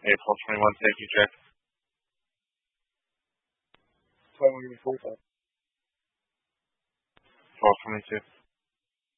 April 21, thank you, Jack. 21 before that. 12:22.